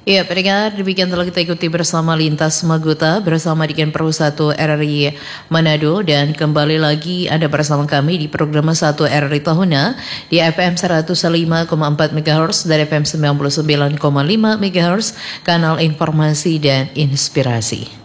Ya, pendengar, demikian telah kita ikuti bersama Lintas Magota bersama dengan Pro 1 RRI Manado, dan kembali lagi Anda bersama kami di program 1 RRI Tahuna di FM 105,4 MHz dan FM 99,5 MHz, kanal informasi dan inspirasi.